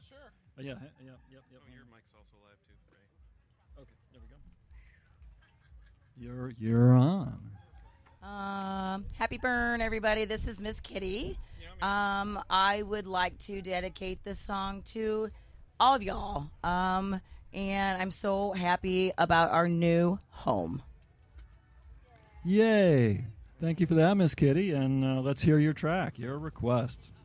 sure. Yep. Oh, your mic's also live too, Ray. Okay, there we go. You're on. Happy burn, everybody. This is Miss Kitty. Yeah, I would like to dedicate this song to all of y'all. And I'm so happy about our new home. Yay! Thank you for that, Miss Kitty. And let's hear your track, your request.